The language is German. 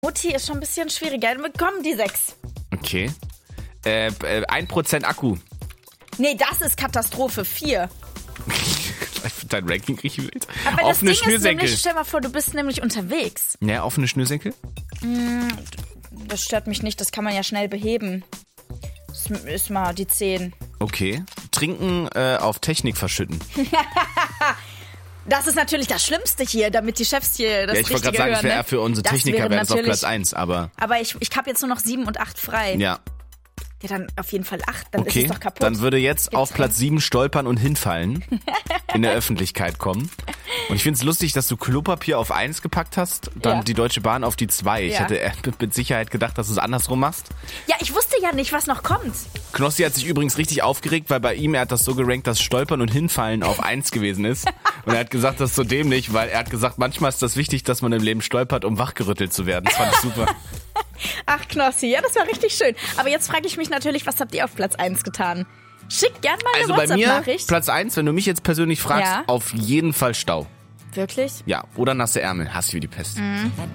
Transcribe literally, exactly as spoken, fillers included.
Mutti ist schon ein bisschen schwieriger. Komm, die sechs. Okay. Äh, äh, ein Prozent Akku. Nee, das ist Katastrophe. vier. Dein Ranking richtig wild. Aber Offene das Ding Schnürsenkel. ist nämlich, stell mal vor, du bist nämlich unterwegs. Ja, offene Schnürsenkel? Das stört mich nicht, das kann man ja schnell beheben. Das ist mal die zehn. Okay. Trinken äh, auf Technik verschütten. Das ist natürlich das Schlimmste hier, damit die Chefs hier das Ja, ich wollte Richtige gerade sagen, hören. das wäre Ne? für unsere Das Techniker wäre wäre das auf natürlich- Platz eins, aber Aber ich, ich habe jetzt nur noch sieben und acht frei. ja. Ja, dann auf jeden Fall acht, dann Okay, ist es doch kaputt. dann würde jetzt Gibt's auf Platz sieben stolpern und hinfallen, in der Öffentlichkeit kommen. Und ich finde es lustig, dass du Klopapier auf eins gepackt hast, dann Ja. die Deutsche Bahn auf die zwei. Ich Ja. hätte äh, mit Sicherheit gedacht, dass du es andersrum machst. Ja, ich wusste ja nicht, was noch kommt. Knossi hat sich übrigens richtig aufgeregt, weil bei ihm, er hat das so gerankt, dass Stolpern und Hinfallen auf eins gewesen ist. Und er hat gesagt, das ist so dämlich, weil er hat gesagt, manchmal ist das wichtig, dass man im Leben stolpert, um wachgerüttelt zu werden. Das fand ich super. Ach, Knossi, ja, das war richtig schön. Aber jetzt frage ich mich natürlich, was habt ihr auf Platz eins getan? Schickt gern mal eine Also bei mir, WhatsApp-Nachricht. Platz eins, wenn du mich jetzt persönlich fragst, Ja. auf jeden Fall Stau. Wirklich? Ja, oder nasse Ärmel, hasse ich wie die Pest.